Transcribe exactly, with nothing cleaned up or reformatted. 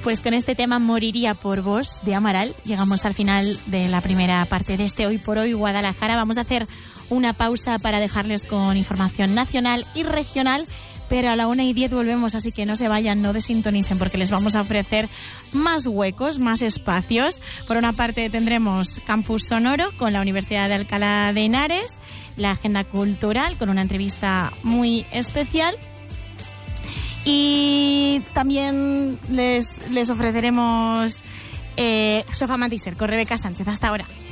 Pues con este tema Moriría por vos de Amaral llegamos al final de la primera parte de este Hoy por Hoy Guadalajara. Vamos a hacer una pausa para dejarles con información nacional y regional, pero a la una y diez volvemos, así que no se vayan, no desintonicen, porque les vamos a ofrecer más huecos, más espacios. Por una parte tendremos Campus Sonoro con la Universidad de Alcalá de Henares, la agenda cultural con una entrevista muy especial. Y también les, les ofreceremos eh, Sofá Matisser con Rebeca Sánchez. Hasta ahora.